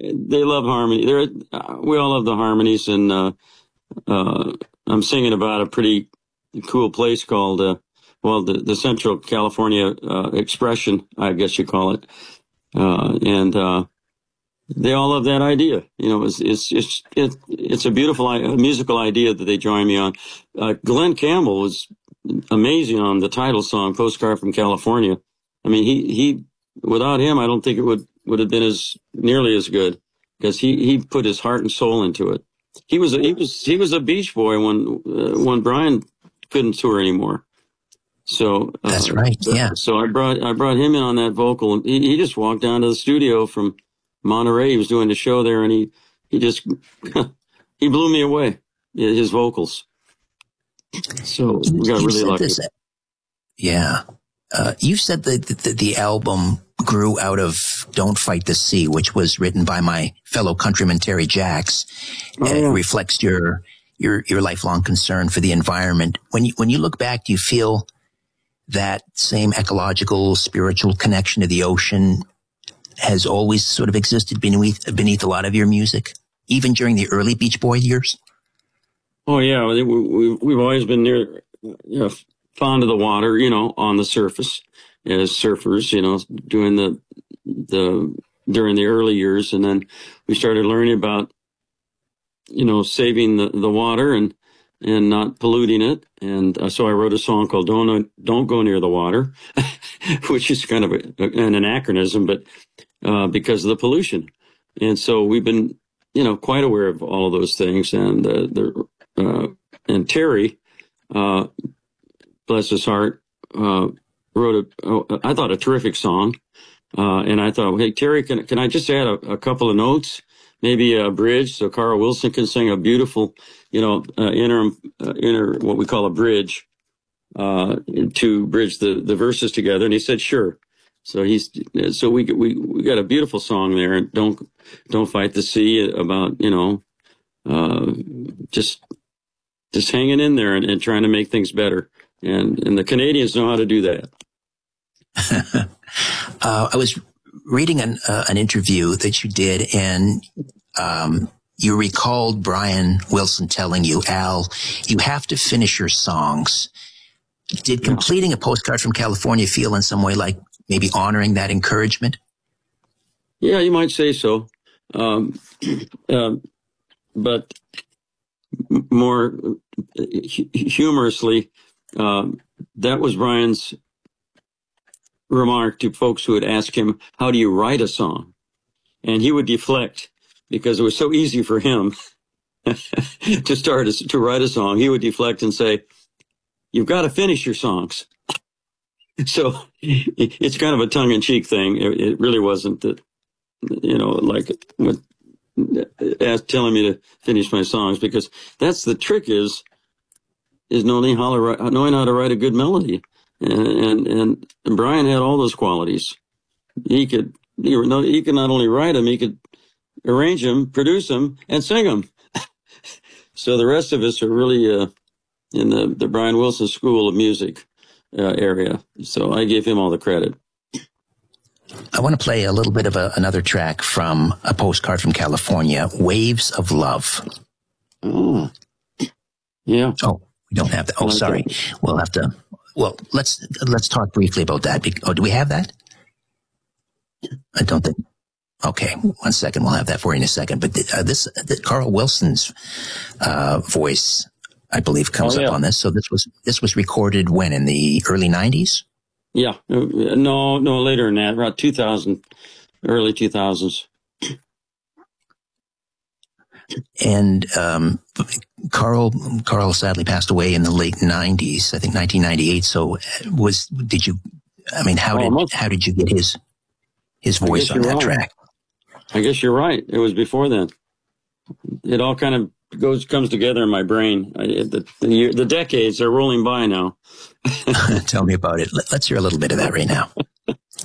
they love harmony. We all love the harmonies, and I'm singing about a pretty cool place called the Central California Expression, I guess you call it, and they all love that idea. It's a beautiful musical idea that they join me on. Glenn Campbell was amazing on the title song, "Postcard from California." I mean, he without him, I don't think it would have been nearly as good, because he put his heart and soul into it. He was a Beach Boy when Brian couldn't tour anymore. So that's right. Yeah. So I brought him in on that vocal, and he just walked down to the studio from Monterey. He was doing the show there, and he just he blew me away. His vocals. So we got really lucky. Yeah. You said that the album grew out of "Don't Fight the Sea," which was written by my fellow countryman Terry Jacks. It reflects your lifelong concern for the environment. When you look back, do you feel that same ecological, spiritual connection to the ocean has always sort of existed beneath a lot of your music, even during the early Beach Boy years? Oh yeah, we've always been fond of the water, on the surface as surfers, doing during the early years. And then we started learning about, saving the water and not polluting it. And so I wrote a song called Don't Go Near the Water, which is kind of an anachronism, but because of the pollution. And so we've been, quite aware of all of those things. And and Terry, bless his heart, wrote I thought a terrific song. And I thought, hey, Terry, can I just add a couple of notes, maybe a bridge, so Carl Wilson can sing a beautiful, inner what we call a bridge, to bridge the verses together. And he said, sure. So we got a beautiful song there. And don't fight the sea, about, just hanging in there and trying to make things better. And the Canadians know how to do that. I was reading an interview that you did, and you recalled Brian Wilson telling you, "Al, you have to finish your songs." Did completing A Postcard from California feel in some way like maybe honoring that encouragement? Yeah, you might say so. But more humorously, that was Brian's remark to folks who would ask him, how do you write a song? And he would deflect, because it was so easy for him to write a song. He would deflect and say, you've got to finish your songs. So it's kind of a tongue-in-cheek thing. It really wasn't that, telling me to finish my songs, because that's the trick is knowing how to write a good melody. And Brian had all those qualities. He could not only write them, he could arrange them, produce them, and sing them. So the rest of us are really in the Brian Wilson School of Music area. So I give him all the credit. I want to play a little bit of another track from A Postcard from California, "Waves of Love." Oh, yeah. Oh, we don't have that. Oh, sorry. We'll have to. Well, let's talk briefly about that. Oh, do we have that? I don't think. Okay, 1 second. We'll have that for you in a second. But Carl Wilson's voice, I believe, comes up on this. So this was recorded when, in the early 90s? Yeah, no, later than that, around 2000, early 2000s. And Carl sadly passed away in the late 90s, I think 1998. So how did you get his voice on that track? I guess you're right. It was before then. It all kind of comes together in my brain. The decades are rolling by now. Tell me about it. Let's hear a little bit of that right now.